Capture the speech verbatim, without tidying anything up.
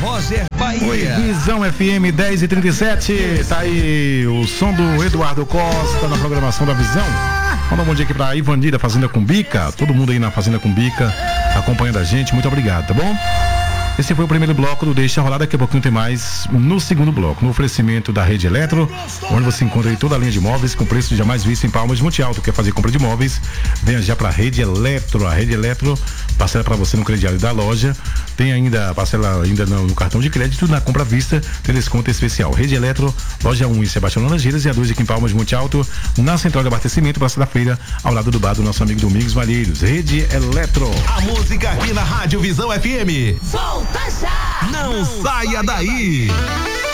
Roger Bahia. Oi, Visão F M dez e trinta e sete. Tá aí o som do Eduardo Costa na programação da Visão. Manda um bom dia aqui pra Ivani da Fazenda Cumbica. Todo mundo aí na Fazenda Cumbica acompanhando a gente. Muito obrigado, tá bom? Esse foi o primeiro bloco do Deixa Rolar. Daqui a pouquinho tem mais no segundo bloco, no oferecimento da Rede Eletro, onde você encontra aí toda a linha de imóveis com preço jamais visto em Palmas de Monte Alto. Quer fazer compra de imóveis? Venha já pra Rede Eletro. A Rede Eletro parcela para você no crediário da loja. Tem ainda parcela ainda no, no cartão de crédito. Na compra à vista tem desconto especial. Rede Eletro, loja um em Sebastião Laranjeiras e a dois aqui em Palmas de Monte Alto, na central de abastecimento, Praça da Feira, ao lado do bar do nosso amigo Domingos Malheiros. Rede Eletro. A música aqui na Rádio Visão F M. Volta já! Não, Não saia daí!